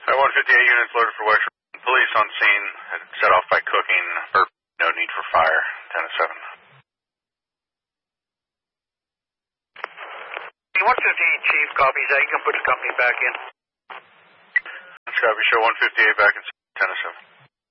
158 units loaded for West. Police on scene. Set off by cooking. No need for fire. 10-7. 158 Chief, copies that. You can put the company back in. Copy, show 158 back in 10-7.